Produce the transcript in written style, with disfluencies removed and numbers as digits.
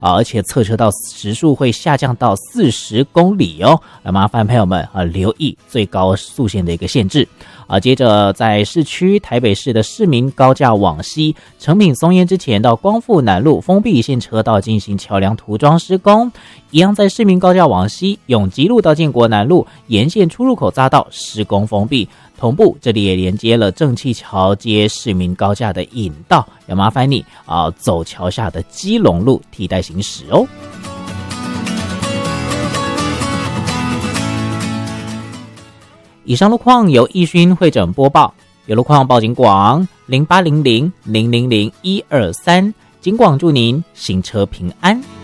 而且测车道时速会下降到40公里哦。那麻烦朋友们留意最高速限的一个限制。接着在市区台北市的市民高架往西成品松烟之前到光复南路封闭线车道进行桥梁涂装施工，一样在市民高架往西永吉路到建国南路沿线出入口匝道施工封闭，同步这里也连接了正气桥接市民高架的引道，要麻烦你走桥下的基隆路替代行驶哦。以上路况由义勋会诊播报，有路况报警广0800000123，警广祝您行车平安。